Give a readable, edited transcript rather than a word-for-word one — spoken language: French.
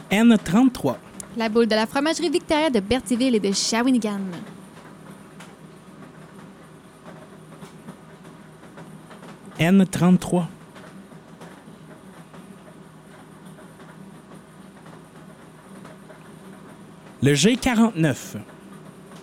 N33. La boule de la fromagerie Victoria de Berthierville et de Shawinigan. N33. Le G49.